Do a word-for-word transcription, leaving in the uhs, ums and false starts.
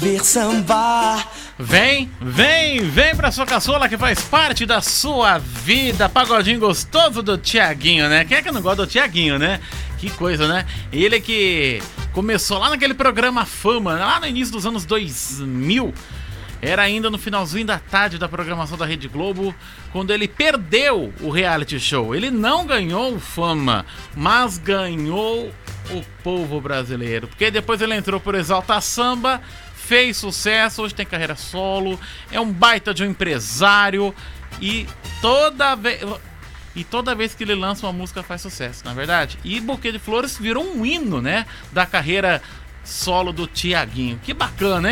Ver sambar. Vem, vem, vem pra sua caçola que faz parte da sua vida. Pagodinho gostoso do Tiaguinho, né? Quem é que não gosta do Tiaguinho, né? Que coisa, né? Ele que começou lá naquele programa Fama, lá no início dos anos dois mil. Era ainda no finalzinho da tarde da programação da Rede Globo, quando ele perdeu o reality show. Ele não ganhou Fama, mas ganhou o povo brasileiro. Porque depois ele entrou por Exalta Samba, fez sucesso, hoje tem carreira solo, é um baita de um empresário e toda vez... E toda vez que ele lança uma música faz sucesso, na verdade. E Buquê de Flores virou um hino, né, da carreira solo do Tiaguinho. Que bacana, hein?